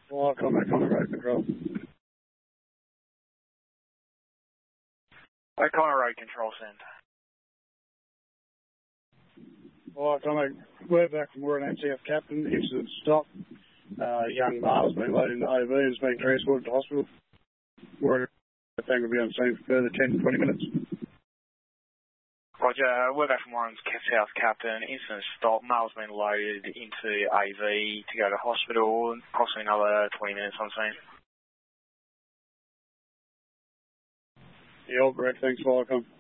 Well, I'll come back on the road control. O'Connor Road Control, send. Well, I'll come back. We're back from Warren ATF Captain. Incident stop. Young male's been loaded into OV and has been transported to hospital. Warren thing will be on scene for further 10 to 20 minutes. Roger, we're back from Warren's South Captain. Incident stop. Male's been loaded into AV to go to hospital. Approximately another 20 minutes on scene. Yeah, all correct. Thanks, Volcom.